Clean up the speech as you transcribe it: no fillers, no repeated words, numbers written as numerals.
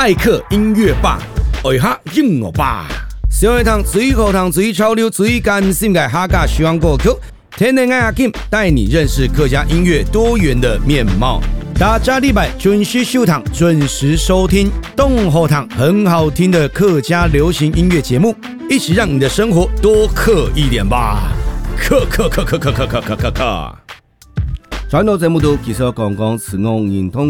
爱客音乐吧，爱哈音乐吧。小一堂最后堂最潮流最感性的客家喜欢歌曲，天天爱阿 Kim 带你认识客家音乐多元的面貌。大家礼拜准时收听，准时收听东后堂很好听的客家流行音乐节目，一起让你的生活多客一点吧。客。传统节目都其实讲讲自我认同。